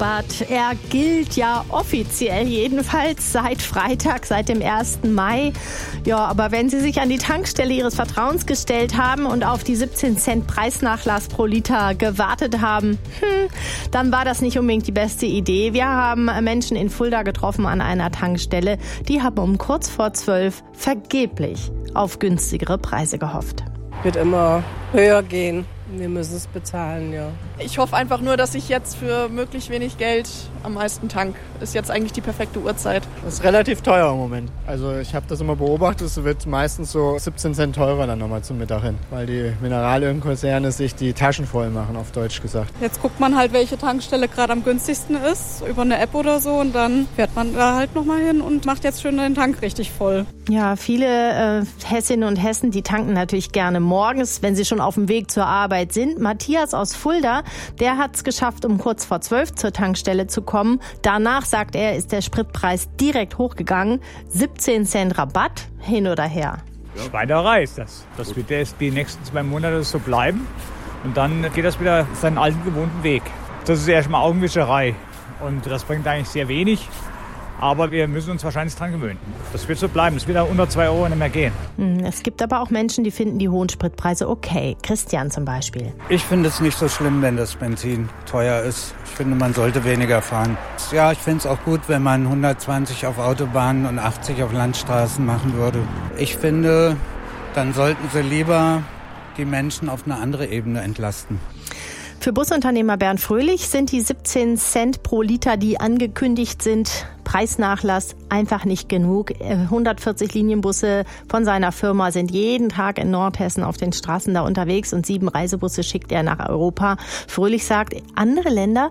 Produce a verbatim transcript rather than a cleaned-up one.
Temporabatt. Er gilt ja offiziell jedenfalls seit Freitag, seit dem ersten Mai. Ja, aber wenn Sie sich an die Tankstelle Ihres Vertrauens gestellt haben und auf die siebzehn Cent Preisnachlass pro Liter gewartet haben, hm, dann war das nicht unbedingt die beste Idee. Wir haben Menschen in Fulda getroffen an einer Tankstelle. Die haben um kurz vor zwölf vergeblich auf günstigere Preise gehofft. Wird immer höher gehen. Wir müssen es bezahlen, ja. Ich hoffe einfach nur, dass ich jetzt für möglichst wenig Geld am meisten tank. Ist jetzt eigentlich die perfekte Uhrzeit. Das ist relativ teuer im Moment. Also ich habe das immer beobachtet, es wird meistens so siebzehn Cent teurer dann nochmal zum Mittag hin. Weil die Mineralölkonzerne sich die Taschen voll machen, auf Deutsch gesagt. Jetzt guckt man halt, welche Tankstelle gerade am günstigsten ist, über eine App oder so. Und dann fährt man da halt nochmal hin und macht jetzt schön den Tank richtig voll. Ja, viele äh, Hessinnen und Hessen, die tanken natürlich gerne morgens, wenn sie schon auf dem Weg zur Arbeit sind. Matthias aus Fulda, der hat es geschafft, um kurz vor zwölf zur Tankstelle zu kommen. Danach, sagt er, ist der Spritpreis direkt hochgegangen. siebzehn Cent Rabatt, hin oder her. Schweinerei ist das. Das wird erst die nächsten zwei Monate so bleiben. Und dann geht das wieder seinen alten gewohnten Weg. Das ist erstmal Augenwischerei. Und das bringt eigentlich sehr wenig. Aber wir müssen uns wahrscheinlich dran gewöhnen. Das wird so bleiben. Es wird auch unter zwei Euro nicht mehr gehen. Es gibt aber auch Menschen, die finden die hohen Spritpreise okay. Christian zum Beispiel. Ich finde es nicht so schlimm, wenn das Benzin teuer ist. Ich finde, man sollte weniger fahren. Ja, ich finde es auch gut, wenn man hundertzwanzig auf Autobahnen und achtzig auf Landstraßen machen würde. Ich finde, dann sollten sie lieber die Menschen auf eine andere Ebene entlasten. Für Busunternehmer Bernd Fröhlich sind die siebzehn Cent pro Liter, die angekündigt sind, Preisnachlass einfach nicht genug. hundertvierzig Linienbusse von seiner Firma sind jeden Tag in Nordhessen auf den Straßen da unterwegs und sieben Reisebusse schickt er nach Europa. Fröhlich sagt, andere Länder,